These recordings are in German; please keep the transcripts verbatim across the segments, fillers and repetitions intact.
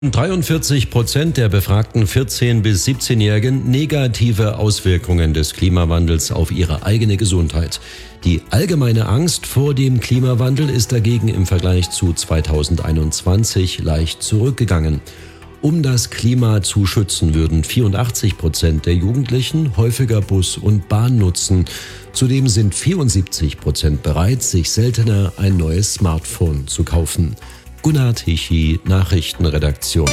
dreiundvierzig Prozent der befragten vierzehn- bis siebzehnjährigen negative Auswirkungen des Klimawandels auf ihre eigene Gesundheit. Die allgemeine Angst vor dem Klimawandel ist dagegen im Vergleich zu zweitausendeinundzwanzig leicht zurückgegangen. Um das Klima zu schützen, würden vierundachtzig Prozent der Jugendlichen häufiger Bus und Bahn nutzen. Zudem sind vierundsiebzig Prozent bereit, sich seltener ein neues Smartphone zu kaufen. Gunnar Tichy, Nachrichtenredaktion.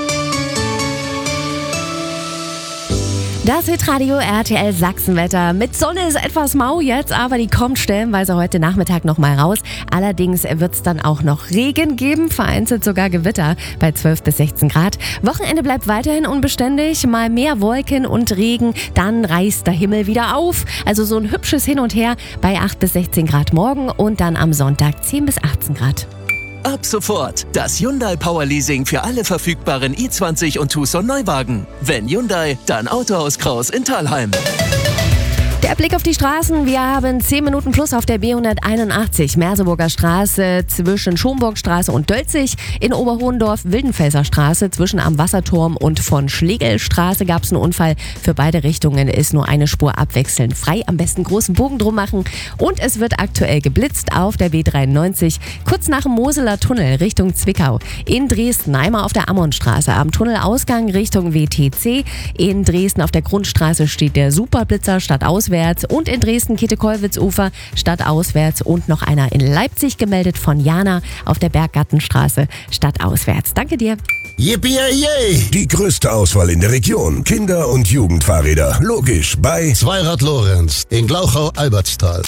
Das Hitradio R T L Sachsenwetter. Mit Sonne ist etwas mau jetzt, aber die kommt stellenweise heute Nachmittag noch mal raus. Allerdings wird es dann auch noch Regen geben, vereinzelt sogar Gewitter bei zwölf bis sechzehn Grad. Wochenende bleibt weiterhin unbeständig, mal mehr Wolken und Regen, dann reißt der Himmel wieder auf. Also so ein hübsches Hin und Her bei acht bis sechzehn Grad morgen und dann am Sonntag zehn bis achtzehn Grad. Ab sofort das Hyundai Power Leasing für alle verfügbaren i zwanzig und Tucson Neuwagen. Wenn Hyundai, dann Autohaus Kraus in Thalheim. Der Blick auf die Straßen. Wir haben zehn Minuten plus auf der B hunderteinundachtzig, Merseburger Straße zwischen Schomburgstraße und Dölzig. In Oberhohendorf, Wildenfelser Straße zwischen am Wasserturm und von Schlegelstraße gab es einen Unfall. Für beide Richtungen ist nur eine Spur abwechselnd frei. Am besten großen Bogen drum machen. Und es wird aktuell geblitzt auf der B dreiundneunzig, kurz nach dem Moseler Tunnel Richtung Zwickau. In Dresden einmal auf der Ammonstraße am Tunnelausgang Richtung W T C. In Dresden auf der Grundstraße steht der Superblitzer stadtauswärts. Und in Dresden Käthe-Kollwitz-Ufer stadtauswärts und noch einer in Leipzig gemeldet von Jana auf der Berggartenstraße stadtauswärts. Danke dir. Yippie! Die größte Auswahl in der Region. Kinder- und Jugendfahrräder. Logisch bei Zweirad Lorenz in Glauchau-Albertstal.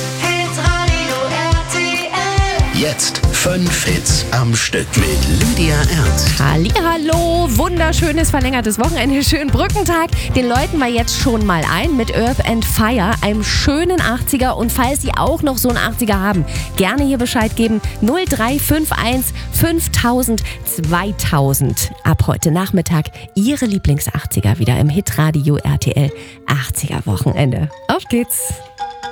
Jetzt fünf Hits am Stück mit Lydia Ernst. Hallihallo, wunderschönes verlängertes Wochenende, schönen Brückentag. Den läuten wir jetzt schon mal ein mit Earth and Fire, einem schönen achtziger. Und falls Sie auch noch so einen achtziger haben, gerne hier Bescheid geben. null drei fünf eins fünftausend zweitausend. Ab heute Nachmittag Ihre Lieblings-achtziger wieder im Hitradio R T L achtziger Wochenende. Auf geht's!